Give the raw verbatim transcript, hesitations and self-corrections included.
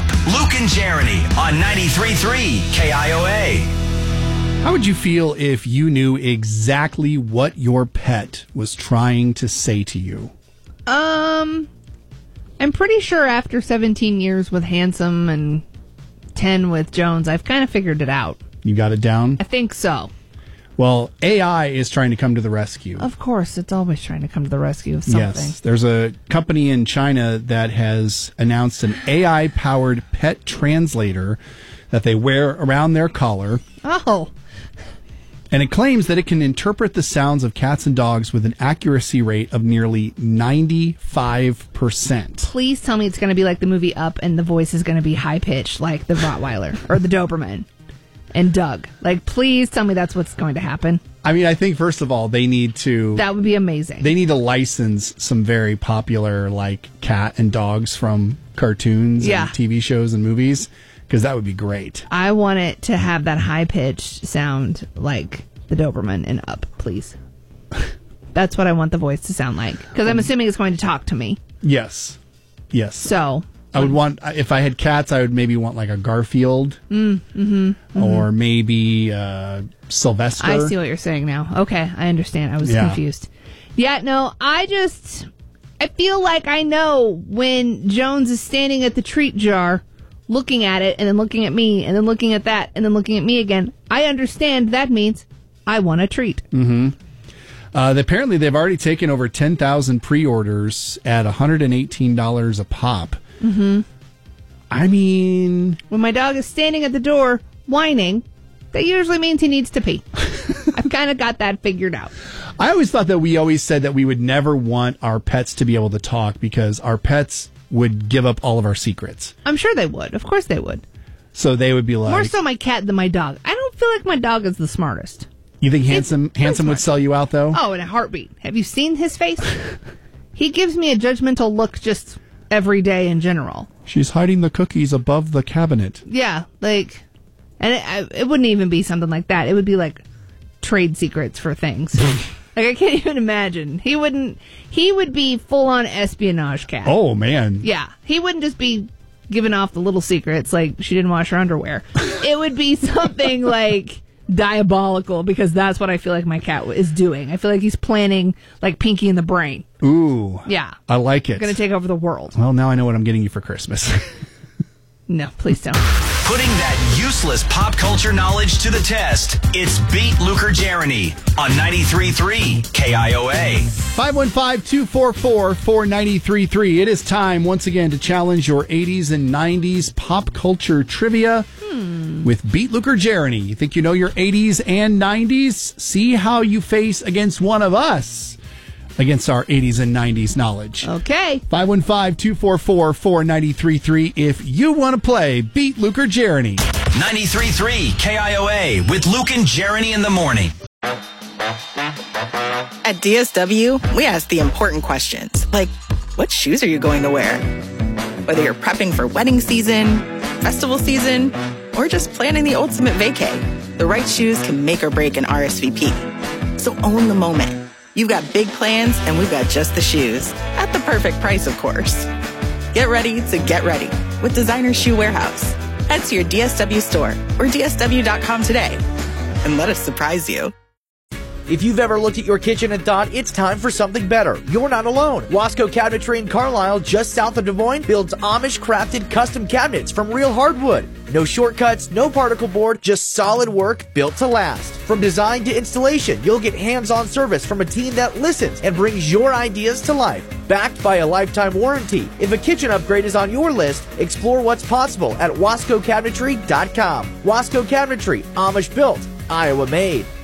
Up. Luke and Jeremy on ninety-three point three K I O A. How would you feel if you knew exactly what your pet was trying to say to you? Um, I'm pretty sure after seventeen years with Handsome and ten with Jones, I've kind of figured it out. You got it down? I think so. Well, A I is trying to come to the rescue. Of course, it's always trying to come to the rescue of something. Yes, there's a company in China that has announced an A I-powered pet translator that they wear around their collar. Oh. And it claims that it can interpret the sounds of cats and dogs with an accuracy rate of nearly ninety-five percent. Please tell me it's going to be like the movie Up and the voice is going to be high-pitched like the Rottweiler or the Doberman and Doug. Like, please tell me that's what's going to happen. I mean, I think, first of all, they need to... That would be amazing. They need to license some very popular, like, cat and dogs from cartoons yeah. and T V shows and movies, because that would be great. I want it to have that high-pitched sound like the Doberman and Up, please. That's what I want the voice to sound like, because I'm assuming it's going to talk to me. Yes. Yes. So... I would want, if I had cats, I would maybe want like a Garfield mm, mm-hmm, mm-hmm. or maybe uh, Sylvester. I see what you're saying now. Okay, I understand. I was yeah. confused. Yeah, no, I just, I feel like I know when Jones is standing at the treat jar, looking at it and then looking at me and then looking at that and then looking at me again. I understand that means I want a treat. Mm-hmm. Uh, apparently, they've already taken over ten thousand pre-orders at one hundred eighteen dollars a pop. Mm-hmm. I mean... When my dog is standing at the door whining, that usually means he needs to pee. I've kind of got that figured out. I always thought that we always said that we would never want our pets to be able to talk because our pets would give up all of our secrets. I'm sure they would. Of course they would. So they would be like... More so my cat than my dog. I don't feel like my dog is the smartest. You think Handsome Handsome would sell you out, though? Oh, in a heartbeat. Have you seen his face? He gives me a judgmental look just... every day in general. She's hiding the cookies above the cabinet. Yeah, like, and it, it wouldn't even be something like that. It would be like trade secrets for things. Like, I can't even imagine. He wouldn't, he would be full on espionage cat. Oh, man. Yeah, he wouldn't just be giving off the little secrets like she didn't wash her underwear. It would be something like diabolical because that's what I feel like my cat is doing. I feel like he's planning like Pinky in the Brain. Ooh. Yeah. I like it. Going to take over the world. Well, now I know what I'm getting you for Christmas. No, please don't. Putting that useless pop culture knowledge to the test. It's Beat Luke or Jeremy on ninety-three point three K I O A. five one five, two four four, four nine three three. It is time once again to challenge your eighties and nineties pop culture trivia hmm. with Beat Luke or Jeremy. You think you know your eighties and nineties? See how you face against one of us against our eighties and nineties knowledge. Okay. five one five, two four four, four nine three three if you want to play Beat Luke or Jeremy. ninety-three point three K I O A with Luke and Jeremy in the morning. At D S W, we ask the important questions, like, what shoes are you going to wear? Whether you're prepping for wedding season, festival season, or just planning the ultimate vacay, the right shoes can make or break an R S V P. So own the moment. You've got big plans, and we've got just the shoes. At the perfect price, of course. Get ready to get ready with Designer Shoe Warehouse. Head to your D S W store or D S W dot com today and let us surprise you. If you've ever looked at your kitchen and thought it's time for something better, you're not alone. Wasco Cabinetry in Carlisle, just south of Des Moines, builds Amish-crafted custom cabinets from real hardwood. No shortcuts, no particle board, just solid work built to last. From design to installation, you'll get hands-on service from a team that listens and brings your ideas to life. Backed by a lifetime warranty. If a kitchen upgrade is on your list, explore what's possible at wasco cabinetry dot com. Wasco Cabinetry, Amish built, Iowa made.